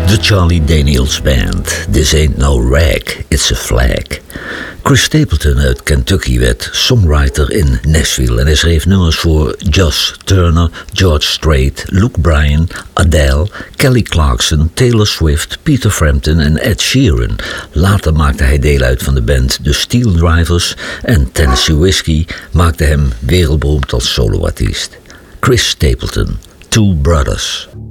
The Charlie Daniels Band. This ain't no rag, it's a flag. Chris Stapleton uit Kentucky werd songwriter in Nashville en hij schreef nummers voor Josh Turner, George Strait, Luke Bryan, Adele, Kelly Clarkson, Taylor Swift, Peter Frampton en Ed Sheeran. Later maakte hij deel uit van de band The Steel Drivers en Tennessee Whiskey maakte hem wereldberoemd als soloartiest. Chris Stapleton, Two Brothers.